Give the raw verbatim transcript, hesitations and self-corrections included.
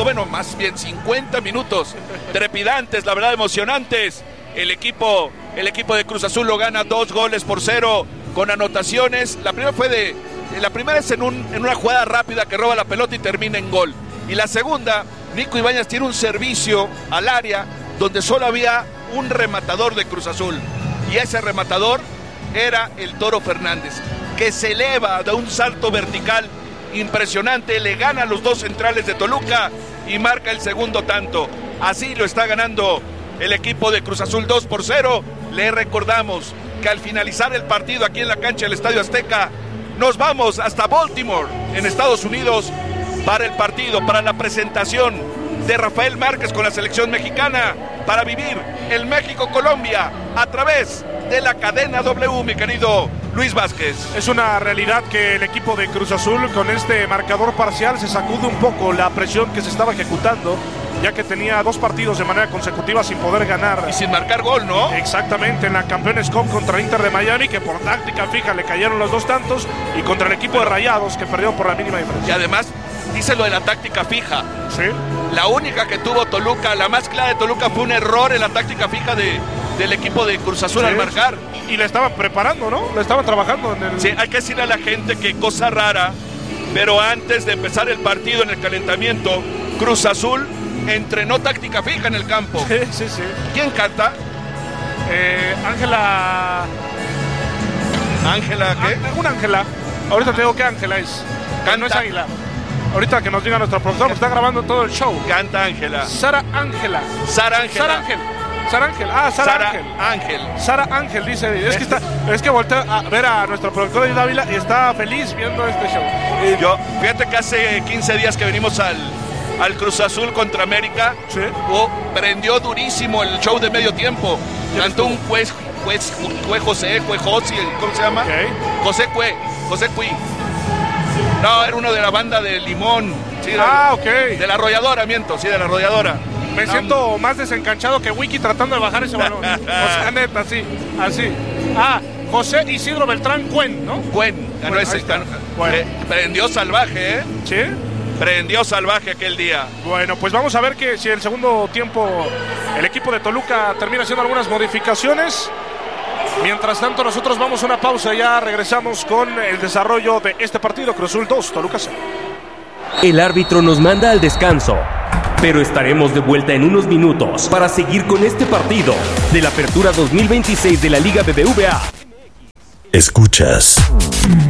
bueno, más bien cincuenta minutos trepidantes, la verdad emocionantes. El equipo, el equipo de Cruz Azul lo gana dos goles por cero con anotaciones. La primera fue de, la primera es en, un, en una jugada rápida que roba la pelota y termina en gol. Y la segunda, Nico Ibáñez tiene un servicio al área donde solo había un rematador de Cruz Azul. Y ese rematador era el Toro Fernández, que se eleva de un salto vertical impresionante, le gana a los dos centrales de Toluca y marca el segundo tanto. Así lo está ganando el equipo de Cruz Azul dos por cero. Le recordamos que al finalizar el partido aquí en la cancha del Estadio Azteca, nos vamos hasta Baltimore, en Estados Unidos, para el partido, para la presentación de Rafael Márquez con la selección mexicana, para vivir el México-Colombia a través de la cadena W, mi querido Luis Vázquez. Es una realidad que el equipo de Cruz Azul con este marcador parcial se sacude un poco la presión que se estaba ejecutando, ya que tenía dos partidos de manera consecutiva sin poder ganar. Y sin marcar gol, ¿no? Exactamente, en la Campeones Cup contra Inter de Miami, que por táctica fija le cayeron los dos tantos, y contra el equipo Pero, de Rayados, que perdió por la mínima diferencia. Y además, dice lo de la táctica fija. Sí. La única que tuvo Toluca, la más clara de Toluca, fue un error en la táctica fija de, del equipo de Cruz Azul, sí, al marcar. Y le estaban preparando, ¿no? Le estaban trabajando en el... Sí, hay que decirle a la gente que cosa rara, pero antes de empezar el partido en el calentamiento, Cruz Azul entrenó táctica fija en el campo. Sí, sí, sí. ¿Quién canta? Eh, Ángela... ¿Ángela qué? Un Ángela. Ahorita te digo qué Ángela es. Canta. No es Águila. Ahorita que nos diga nuestro productor, está grabando todo el show. Canta Ángela. Sara Ángela. Sara Ángela. Sara Ángel. Sara Ángel. Ah, Sara, Sara Ángel. Ángel. Sara Ángel, dice. Es que, está, es que voltea a ver a nuestro productor de Ávila y está feliz viendo este show. Yo, fíjate que hace quince días que venimos al, al Cruz Azul contra América. Sí. Oh, prendió durísimo el show de medio tiempo. Cantó un juez, juez, juez José, juez José, ¿cómo se llama? Okay. José Cue, José Cui. No, era uno de la banda de Limón. Sí, de, ah, ok. De la arrolladora, miento, sí, de la arrolladora. Me no, siento más desencanchado que Wiki tratando de bajar ese balón. O sea, neta, así, así. Ah, José Isidro Beltrán Cuen, ¿no? Cuen, ganó bueno, ese. Can... Bueno. Eh, prendió salvaje, ¿eh? ¿Sí? Prendió salvaje aquel día. Bueno, pues vamos a ver que si el segundo tiempo el equipo de Toluca termina haciendo algunas modificaciones. Mientras tanto, nosotros vamos a una pausa y ya regresamos con el desarrollo de este partido. Cruz Azul dos, Toluca cero. El árbitro nos manda al descanso, pero estaremos de vuelta en unos minutos para seguir con este partido de la Apertura dos mil veintiséis de la Liga B B V A. Escuchas